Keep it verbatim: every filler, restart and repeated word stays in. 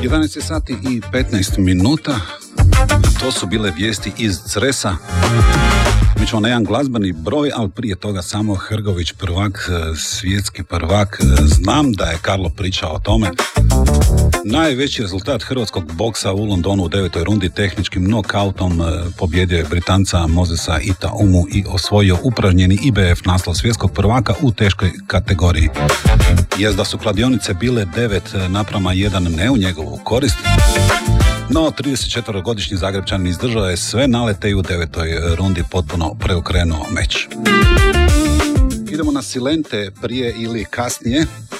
jedanaest sati i petnaest minuta. To su bile vijesti iz Cresa. Mi ćemo na jedan glazbeni broj, ali prije toga samo Hrgović prvak, svjetski prvak. Znam da je Karlo pričao o tome. Najveći rezultat hrvatskog boksa u Londonu u devetoj rundi tehničkim nokautom pobjedio je Britanca Mosesa Itaumu i osvojio upražnjeni I B F naslov svjetskog prvaka u teškoj kategoriji. Jest da su kladionice bile devet naprama jedan ne u njegovu korist, no tridesetčetverogodišnji Zagrebčanin izdržao je sve nalete i u devetoj rundi potpuno preokrenuo meč. Idemo na Silente prije ili kasnije.